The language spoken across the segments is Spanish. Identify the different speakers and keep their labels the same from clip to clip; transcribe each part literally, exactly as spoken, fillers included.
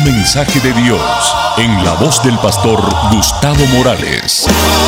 Speaker 1: Un mensaje de Dios en la voz del pastor Gustavo Morales.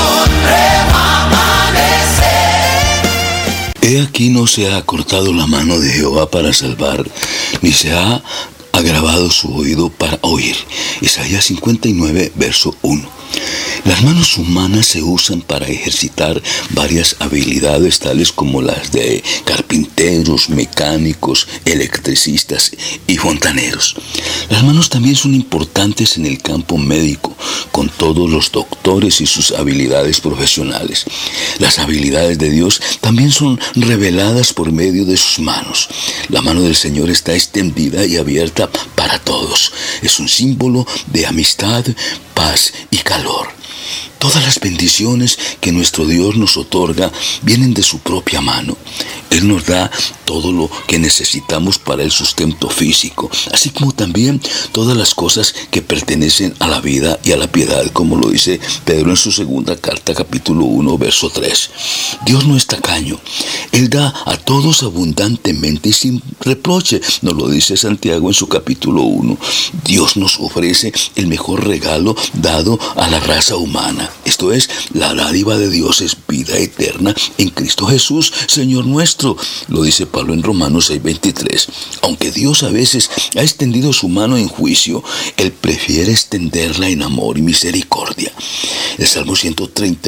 Speaker 2: He aquí no se ha cortado la mano de Jehová para salvar, ni se ha agravado su oído para oír. Isaías cincuenta y nueve, verso uno. Las manos humanas se usan para ejercitar varias habilidades tales como las de carpinteros, mecánicos, electricistas y fontaneros. Las manos también son importantes en el campo médico, con todos los doctores y sus habilidades profesionales. Las habilidades de Dios también son reveladas por medio de sus manos. La mano del Señor está extendida y abierta para todos. Es un símbolo de amistad, paz y calor. Todas las bendiciones que nuestro Dios nos otorga vienen de su propia mano. Él nos da todo lo que necesitamos para el sustento físico, así como también todas las cosas que pertenecen a la vida y a la piedad, como lo dice Pedro en su segunda carta, capítulo uno, verso tres. Dios no es tacaño. Él da a todos abundantemente y sin reproche, nos lo dice Santiago en su capítulo uno. Dios nos ofrece el mejor regalo dado a la raza humana. Esto es, la dádiva de Dios es vida eterna en Cristo Jesús, Señor nuestro. Lo dice Pablo en Romanos seis, veintitrés. Aunque Dios a veces ha extendido su mano en juicio, Él prefiere extenderla en amor y misericordia. El Salmo ciento treinta